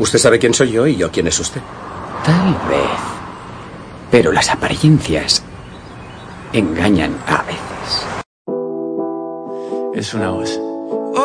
Usted sabe quién soy yo y yo quién es usted. Tal vez. Pero las apariencias engañan a veces. Es una voz.